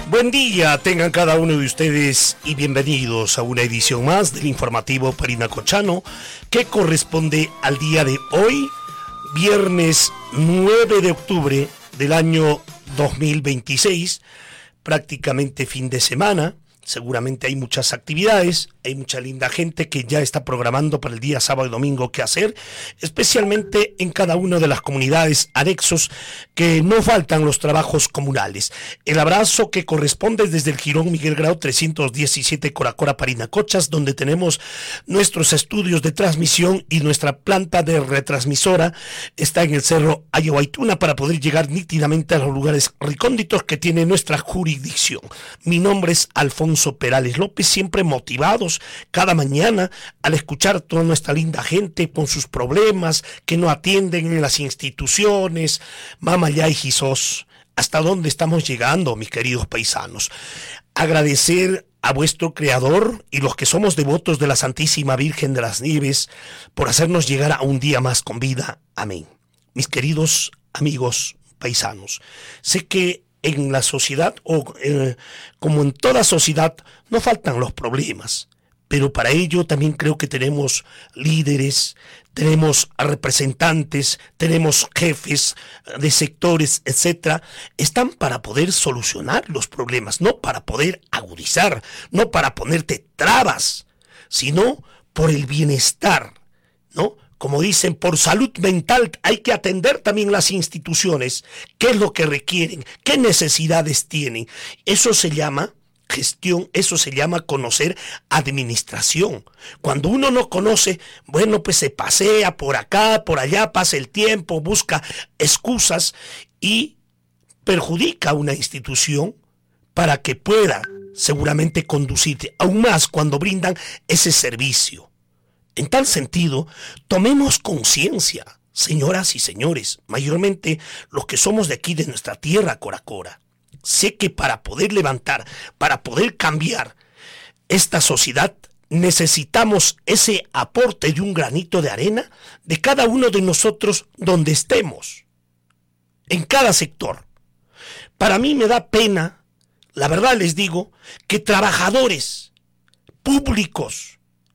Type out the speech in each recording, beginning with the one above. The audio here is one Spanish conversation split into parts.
Buen día tengan cada uno de ustedes y bienvenidos a una edición más del informativo Parinacochano que corresponde al día de hoy, viernes 9 de octubre del año 2026, prácticamente fin de semana. Seguramente hay muchas actividades, hay mucha linda gente que ya está programando para el día sábado y domingo qué hacer, especialmente en cada una de las comunidades anexos que no faltan los trabajos comunales. El abrazo que corresponde desde el Jirón Miguel Grau 317 Coracora Parinacochas, donde tenemos nuestros estudios de transmisión y nuestra planta de retransmisora está en el Cerro Ayahuaytuna para poder llegar nítidamente a los lugares recónditos que tiene nuestra jurisdicción. Mi nombre es Alfonso Perales López, siempre motivados cada mañana al escuchar toda nuestra linda gente con sus problemas que no atienden en las instituciones. Mamá y Jesús, ¿hasta dónde estamos llegando, mis queridos paisanos? Agradecer a vuestro Creador y los que somos devotos de la Santísima Virgen de las Nieves por hacernos llegar a un día más con vida. Amén. Mis queridos amigos paisanos, sé que en la sociedad, como en toda sociedad, no faltan los problemas, pero para ello también creo que tenemos líderes, tenemos representantes, tenemos jefes de sectores, etcétera. Están para poder solucionar los problemas, no para poder agudizar, no para ponerte trabas, sino por el bienestar, ¿no? Como dicen, por salud mental hay que atender también las instituciones. ¿Qué es lo que requieren? ¿Qué necesidades tienen? Eso se llama gestión, eso se llama conocer administración. Cuando uno no conoce, bueno, pues se pasea por acá, por allá, pasa el tiempo, busca excusas y perjudica a una institución para que pueda seguramente conducirte, aún más cuando brindan ese servicio. En tal sentido, tomemos conciencia, señoras y señores, mayormente los que somos de aquí, de nuestra tierra Coracora. Sé que para poder levantar, para poder cambiar esta sociedad, necesitamos ese aporte de un granito de arena de cada uno de nosotros donde estemos, en cada sector. Para mí me da pena, la verdad les digo, que trabajadores públicos,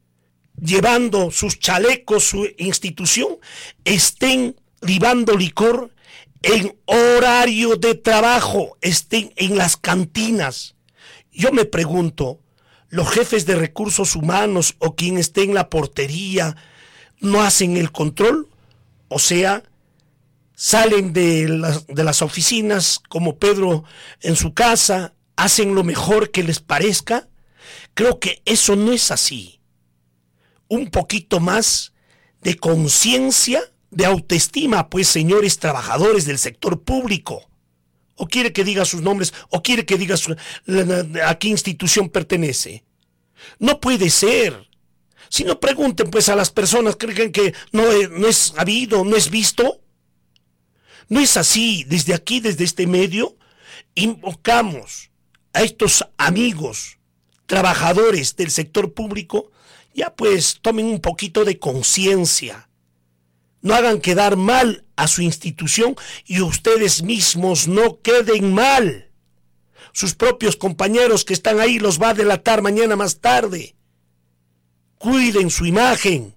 llevando sus chalecos, su institución, estén libando licor en horario de trabajo, estén en las cantinas. Yo me pregunto, ¿los jefes de recursos humanos o quien esté en la portería no hacen el control? O sea, salen de las oficinas como Pedro en su casa, hacen lo mejor que les parezca. Creo que eso no es así. Un poquito más de conciencia, de autoestima, pues, señores trabajadores del sector público. ¿O quiere que diga sus nombres? ¿O quiere que diga a qué institución pertenece? No puede ser. Si no, pregunten pues a las personas que creen que no es habido, no es visto. No es así. Desde aquí, desde este medio, invocamos a estos amigos trabajadores del sector público. Ya pues tomen un poquito de conciencia. No hagan quedar mal a su institución y ustedes mismos no queden mal. Sus propios compañeros que están ahí los va a delatar mañana más tarde. Cuiden su imagen.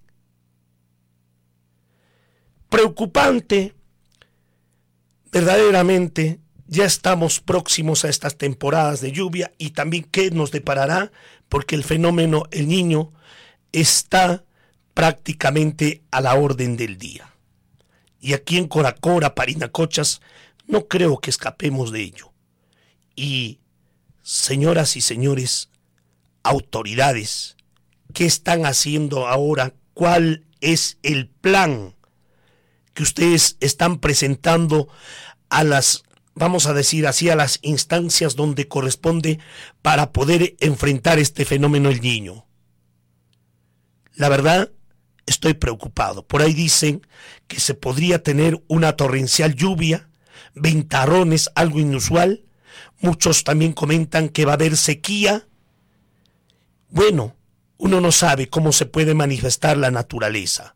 Preocupante. Verdaderamente ya estamos próximos a estas temporadas de lluvia y también qué nos deparará, porque el fenómeno El Niño está prácticamente a la orden del día. Y aquí en Coracora, Parinacochas, no creo que escapemos de ello. Y, señoras y señores, autoridades, ¿qué están haciendo ahora? ¿Cuál es el plan que ustedes están presentando a las, vamos a decir así, a las instancias donde corresponde para poder enfrentar este fenómeno El Niño? La verdad, estoy preocupado. Por ahí dicen que se podría tener una torrencial lluvia, ventarrones, algo inusual. Muchos también comentan que va a haber sequía. Bueno, uno no sabe cómo se puede manifestar la naturaleza.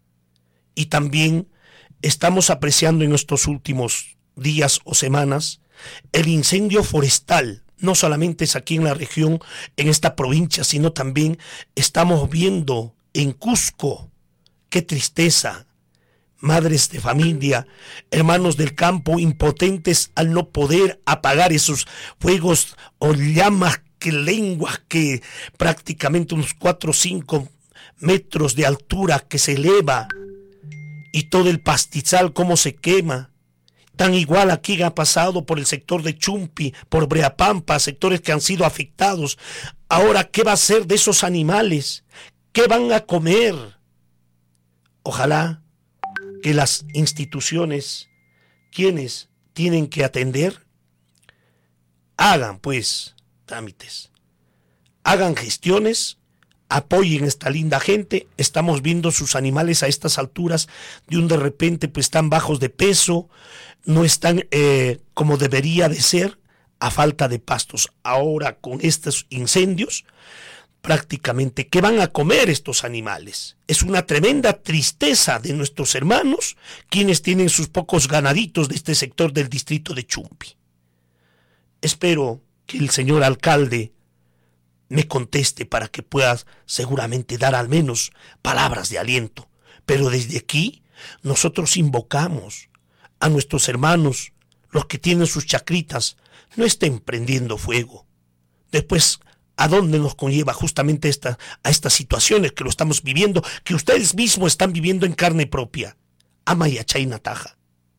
Y también estamos apreciando en estos últimos días o semanas el incendio forestal. No solamente es aquí en la región, en esta provincia, sino también estamos viendo en Cusco. ¡Qué tristeza! Madres de familia, hermanos del campo, impotentes al no poder apagar esos fuegos o llamas, que lenguas que prácticamente unos 4 o 5 metros de altura que se eleva, y todo el pastizal cómo se quema. Tan igual aquí ha pasado por el sector de Chumpi, por Breapampa, sectores que han sido afectados. Ahora, ¿qué va a ser de esos animales? ¿Qué van a comer? Ojalá que las instituciones, quienes tienen que atender, hagan pues trámites, hagan gestiones, apoyen a esta linda gente. Estamos viendo sus animales a estas alturas de repente pues están bajos de peso, no están como debería de ser, a falta de pastos. Ahora con estos incendios, prácticamente, ¿qué van a comer estos animales? Es una tremenda tristeza de nuestros hermanos, quienes tienen sus pocos ganaditos de este sector del distrito de Chumpi. Espero que el señor alcalde me conteste para que pueda seguramente dar al menos palabras de aliento. Pero desde aquí nosotros invocamos a nuestros hermanos, los que tienen sus chacritas, no estén prendiendo fuego. Después, ¿a dónde nos conlleva justamente a estas situaciones que lo estamos viviendo, que ustedes mismos están viviendo en carne propia? Amayachay Nataja.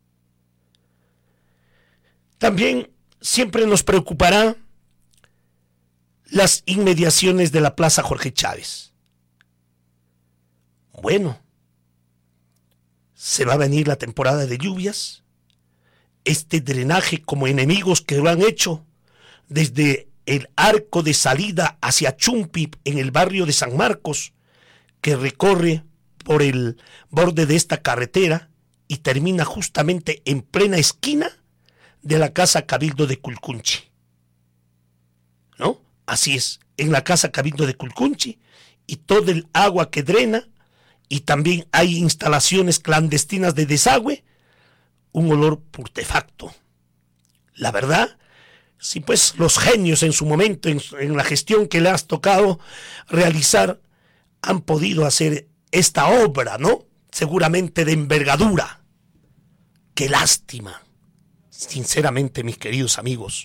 También siempre nos preocupará las inmediaciones de la Plaza Jorge Chávez. Bueno, se va a venir la temporada de lluvias. Este drenaje, como enemigos que lo han hecho desde el arco de salida hacia Chumpi en el barrio de San Marcos, que recorre por el borde de esta carretera y termina justamente en plena esquina de la Casa Cabildo de Culcunchi. ¿No? Así es, en la Casa Cabildo de Culcunchi, y todo el agua que drena, y también hay instalaciones clandestinas de desagüe, un olor putrefacto. La verdad, si pues los genios en su momento, en la gestión que le has tocado realizar, han podido hacer esta obra, ¿no? Seguramente de envergadura. ¡Qué lástima! Sinceramente, mis queridos amigos,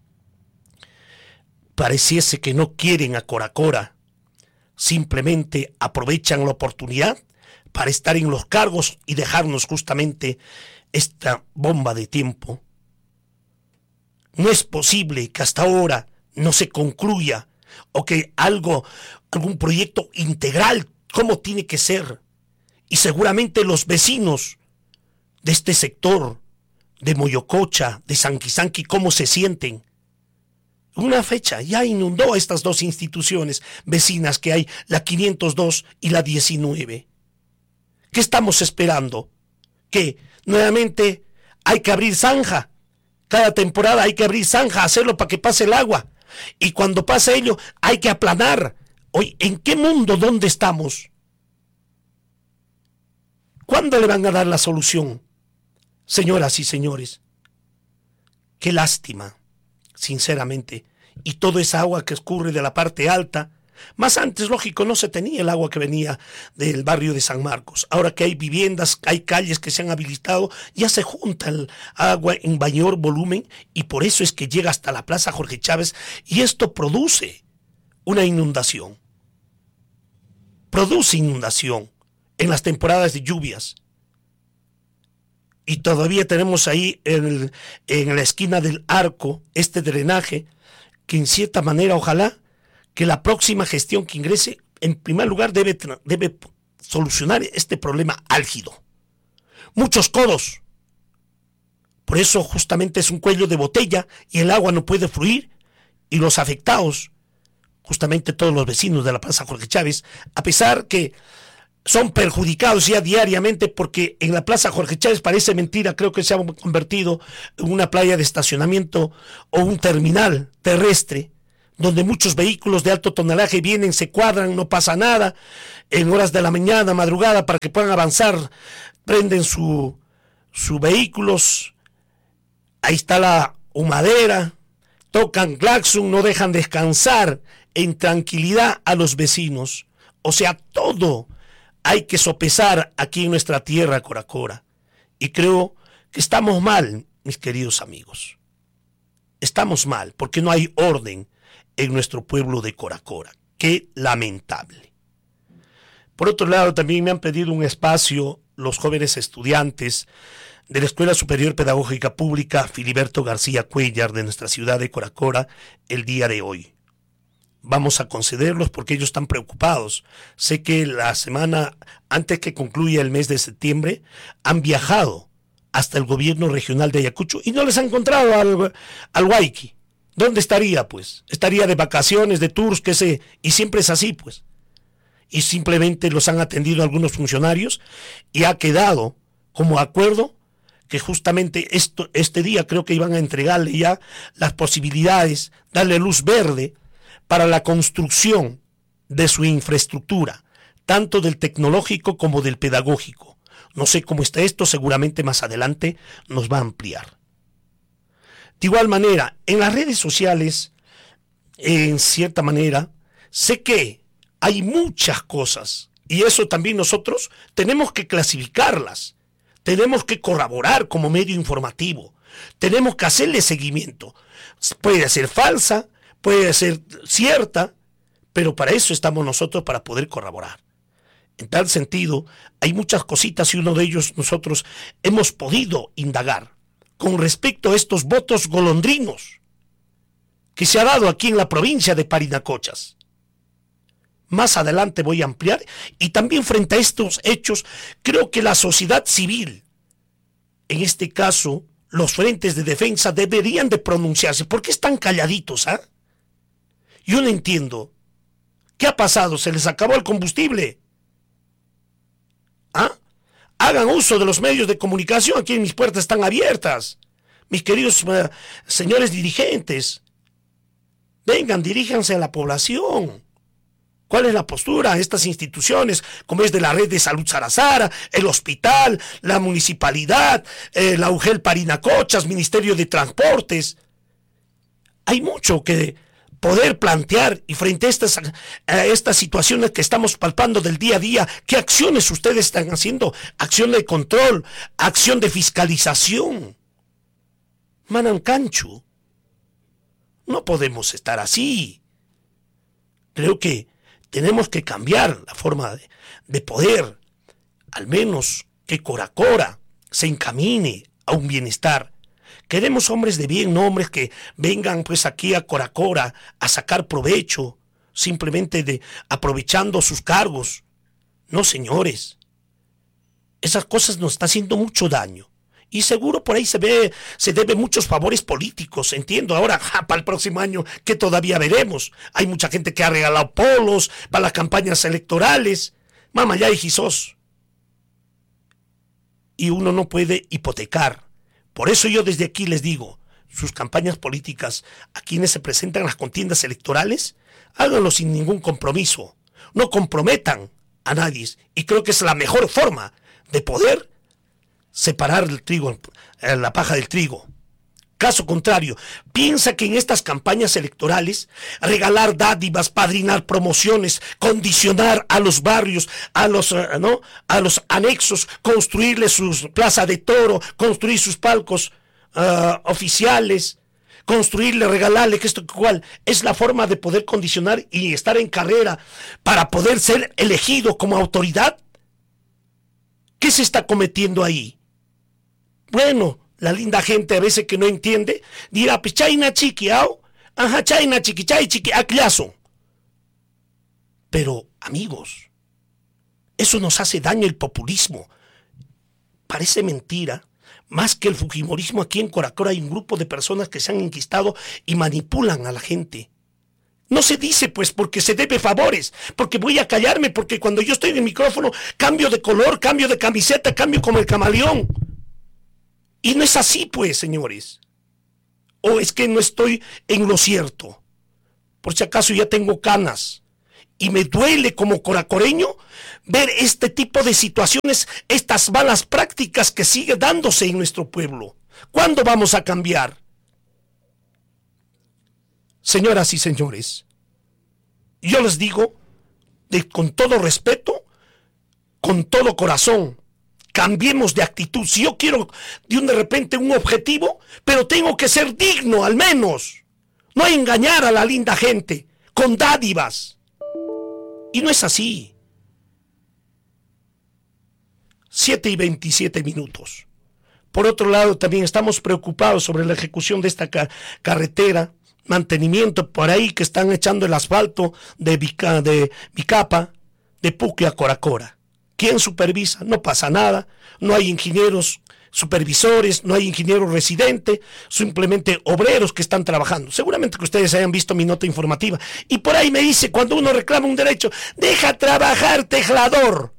pareciese que no quieren a Coracora, simplemente aprovechan la oportunidad para estar en los cargos y dejarnos justamente esta bomba de tiempo. No es posible que hasta ahora no se concluya o que algún proyecto integral como tiene que ser. Y seguramente los vecinos de este sector, de Moyococha, de Sanquisanqui, ¿cómo se sienten? Una fecha ya inundó a estas dos instituciones vecinas que hay, la 502 y la 19. ¿Qué estamos esperando? ¿Que nuevamente hay que abrir zanja? Cada temporada hay que abrir zanja, hacerlo para que pase el agua. Y cuando pase ello, hay que aplanar. Hoy, ¿en qué mundo, dónde estamos? ¿Cuándo le van a dar la solución? Señoras y señores, qué lástima, sinceramente. Y toda esa agua que escurre de la parte alta, más antes, lógico, no se tenía el agua que venía del barrio de San Marcos. Ahora que hay viviendas, hay calles que se han habilitado, ya se junta el agua en mayor volumen y por eso es que llega hasta la Plaza Jorge Chávez y esto produce una inundación. Produce inundación en las temporadas de lluvias. Y todavía tenemos ahí en la esquina del arco este drenaje que en cierta manera ojalá que la próxima gestión que ingrese en primer lugar debe solucionar este problema álgido. Muchos codos. Por eso justamente es un cuello de botella y el agua no puede fluir y los afectados, justamente todos los vecinos de la Plaza Jorge Chávez, a pesar que son perjudicados ya diariamente porque en la Plaza Jorge Chávez parece mentira, creo que se ha convertido en una playa de estacionamiento o un terminal terrestre donde muchos vehículos de alto tonelaje vienen, se cuadran, no pasa nada, en horas de la mañana, madrugada, para que puedan avanzar, prenden sus vehículos, ahí está humadera, tocan claxon, no dejan descansar en tranquilidad a los vecinos. O sea, todo hay que sopesar aquí en nuestra tierra, Coracora. Y creo que estamos mal, mis queridos amigos. Estamos mal porque no hay orden en nuestro pueblo de Coracora. Qué lamentable. Por otro lado, también me han pedido un espacio los jóvenes estudiantes de la Escuela Superior Pedagógica Pública Filiberto García Cuéllar de nuestra ciudad de Coracora el día de hoy. Vamos a concederlos porque ellos están preocupados. Sé que la semana antes que concluya el mes de septiembre han viajado hasta el gobierno regional de Ayacucho y no les han encontrado al Huayqui. ¿Dónde estaría, pues? Estaría de vacaciones, de tours, qué sé, y siempre es así, pues. Y simplemente los han atendido algunos funcionarios y ha quedado como acuerdo que justamente este día creo que iban a entregarle ya las posibilidades, darle luz verde para la construcción de su infraestructura, tanto del tecnológico como del pedagógico. No sé cómo está esto, seguramente más adelante nos va a ampliar. De igual manera, en las redes sociales, en cierta manera, sé que hay muchas cosas y eso también nosotros tenemos que clasificarlas, tenemos que corroborar como medio informativo, tenemos que hacerle seguimiento. Puede ser falsa, puede ser cierta, pero para eso estamos nosotros, para poder corroborar. En tal sentido, hay muchas cositas y uno de ellos nosotros hemos podido indagar con respecto a estos votos golondrinos que se ha dado aquí en la provincia de Parinacochas. Más adelante voy a ampliar y también frente a estos hechos creo que la sociedad civil, en este caso los frentes de defensa, deberían de pronunciarse. ¿Por qué están calladitos? Yo no entiendo. ¿Qué ha pasado? ¿Se les acabó el combustible? Hagan uso de los medios de comunicación, aquí mis puertas están abiertas. Mis queridos señores dirigentes, vengan, diríjanse a la población. ¿Cuál es la postura de estas instituciones, como es de la red de salud Sarazara, el hospital, la municipalidad, la UGEL Parinacochas, Ministerio de Transportes? Hay mucho que poder plantear y frente a estas situaciones que estamos palpando del día a día, ¿qué acciones ustedes están haciendo? Acción de control, acción de fiscalización. Manancancho, no podemos estar así. Creo que tenemos que cambiar la forma de poder, al menos que Coracora se encamine a un bienestar. Queremos hombres de bien, no hombres que vengan pues aquí a Coracora a sacar provecho, simplemente aprovechando sus cargos. No, señores. Esas cosas nos están haciendo mucho daño. Y seguro por ahí se debe muchos favores políticos, entiendo. Ahora, para el próximo año, que todavía veremos. Hay mucha gente que ha regalado polos para las campañas electorales. Mamá, y Jesús. Y uno no puede hipotecar. Por eso yo desde aquí les digo, sus campañas políticas, a quienes se presentan en las contiendas electorales, háganlo sin ningún compromiso. No comprometan a nadie. Y creo que es la mejor forma de poder separar el trigo, la paja del trigo. Caso contrario, piensa que en estas campañas electorales, regalar dádivas, padrinar promociones, condicionar a los barrios, a los anexos, construirles sus plaza de toro, construir sus palcos oficiales, construirle, regalarle, que esto cual es la forma de poder condicionar y estar en carrera para poder ser elegido como autoridad. ¿Qué se está cometiendo ahí? Bueno, la linda gente a veces que no entiende, dirá, pues chaina chiqui, ajá, chaina chiqui, chay chiqui, aclazo. Pero, amigos, eso nos hace daño el populismo. Parece mentira, más que el fujimorismo aquí en Coracora hay un grupo de personas que se han enquistado y manipulan a la gente. No se dice, pues, porque se debe favores, porque voy a callarme, porque cuando yo estoy en el micrófono cambio de color, cambio de camiseta, cambio como el camaleón. Y no es así, pues, señores. O es que no estoy en lo cierto. Por si acaso ya tengo canas. Y me duele como coracoreño ver este tipo de situaciones, estas malas prácticas que siguen dándose en nuestro pueblo. ¿Cuándo vamos a cambiar? Señoras y señores, yo les digo con todo respeto, con todo corazón, cambiemos de actitud. Si yo quiero de repente un objetivo, pero tengo que ser digno al menos. No engañar a la linda gente con dádivas. Y no es así. 7:27. Por otro lado, también estamos preocupados sobre la ejecución de esta carretera, mantenimiento por ahí que están echando el asfalto de Bicapa, de Puque a Coracora. ¿Quién supervisa? No pasa nada, no hay ingenieros supervisores, no hay ingeniero residente, simplemente obreros que están trabajando. Seguramente que ustedes hayan visto mi nota informativa. Y por ahí me dice, cuando uno reclama un derecho, deja trabajar, tejlador.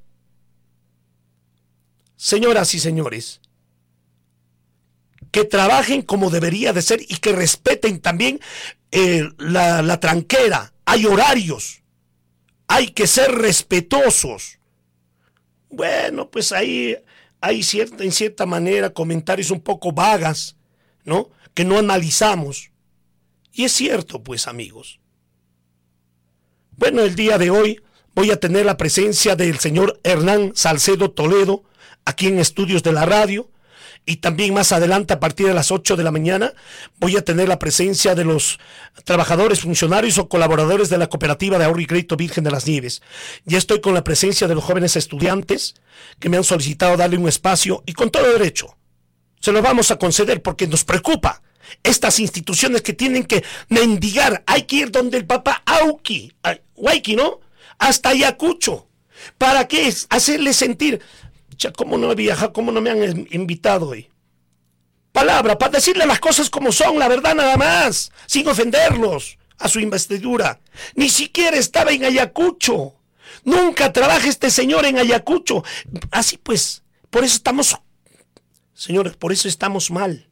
Señoras y señores, que trabajen como debería de ser y que respeten también la tranquera. Hay horarios, hay que ser respetuosos. Bueno, pues ahí hay en cierta manera comentarios un poco vagas, ¿no? Que no analizamos. Y es cierto, pues, amigos. Bueno, el día de hoy voy a tener la presencia del señor Hernán Salcedo Toledo, aquí en Estudios de la Radio, y también más adelante, a partir de las 8 de la mañana, voy a tener la presencia de los trabajadores, funcionarios o colaboradores de la Cooperativa de Ahorro y Crédito Virgen de las Nieves. Ya estoy con la presencia de los jóvenes estudiantes que me han solicitado darle un espacio, y con todo derecho se lo vamos a conceder porque nos preocupa estas instituciones que tienen que mendigar. Hay que ir donde el papá Huayqui, ¿no? Hasta Ayacucho. ¿Para qué? Hacerle sentir... ¿Cómo no he viajado? ¿Cómo no me han invitado hoy? Palabra, para decirle las cosas como son, la verdad nada más, sin ofenderlos a su investidura. Ni siquiera estaba en Ayacucho. Nunca trabaja este señor en Ayacucho. Así pues, por eso estamos, señores, por eso estamos mal.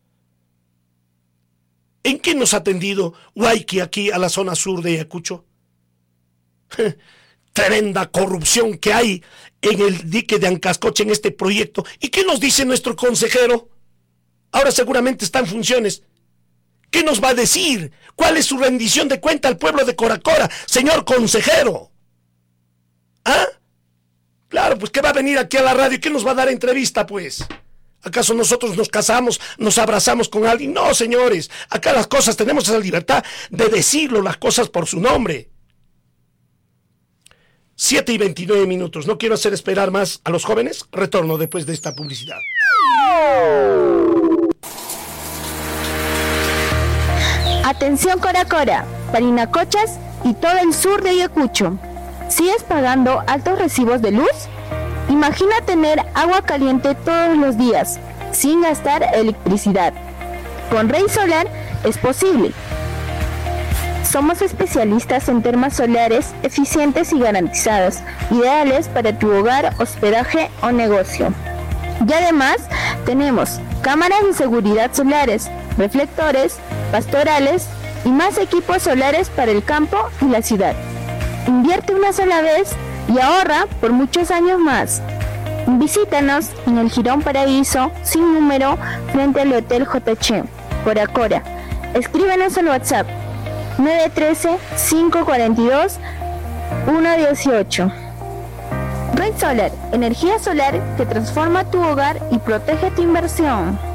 ¿En qué nos ha atendido Huayqui aquí a la zona sur de Ayacucho? Tremenda corrupción que hay en el dique de Ancascoche en este proyecto. ¿Y qué nos dice nuestro consejero? Ahora seguramente está en funciones. ¿Qué nos va a decir? ¿Cuál es su rendición de cuenta al pueblo de Coracora, señor consejero? ¿Ah? Claro, pues que va a venir aquí a la radio y ¿qué nos va a dar entrevista, pues? ¿Acaso nosotros nos casamos, nos abrazamos con alguien? No, señores, acá las cosas tenemos esa libertad de decirlo, las cosas por su nombre. 7:29. No quiero hacer esperar más a los jóvenes. Retorno después de esta publicidad. Atención Coracora, Parinacochas y todo el sur de Ayacucho. ¿Sigues pagando altos recibos de luz? Imagina tener agua caliente todos los días, sin gastar electricidad. Con Rey Solar es posible. Somos especialistas en termas solares eficientes y garantizadas, ideales para tu hogar, hospedaje o negocio. Y además tenemos cámaras de seguridad solares, reflectores, pastorales y más equipos solares para el campo y la ciudad. Invierte una sola vez y ahorra por muchos años más. Visítanos en el Jirón Paraíso, sin número, frente al Hotel JH, Coracora. Escríbenos al WhatsApp 913-542-118. Red Solar, energía solar que transforma tu hogar y protege tu inversión.